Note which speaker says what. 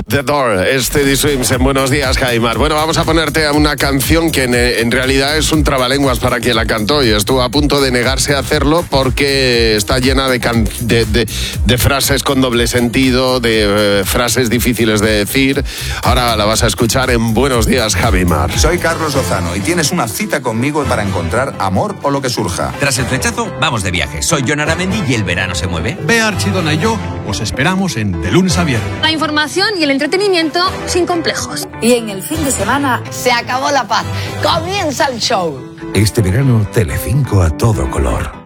Speaker 1: The Door, Steady Swims en Buenos Días, Jaimar. Bueno, vamos a ponerte a una canción que en realidad es un trabalenguas para quien la cantó y estuvo a punto de negarse a hacerlo porque está llena de frases con doble sentido, de frases difíciles de decir. Ahora la vas a escuchar en Buenos Días, Jaimar.
Speaker 2: Soy Carlos Lozano y tienes una cita conmigo para encontrar amor o lo que surja.
Speaker 3: Tras el flechazo, vamos de viaje. Soy Jon Aramendi y el verano se mueve.
Speaker 4: Bea Archidona y yo os esperamos en De Lunes a Viernes.
Speaker 5: La información y el entretenimiento sin complejos.
Speaker 6: Y en el fin de semana
Speaker 7: se acabó la paz. Comienza el show.
Speaker 8: Este verano, Telecinco a todo color.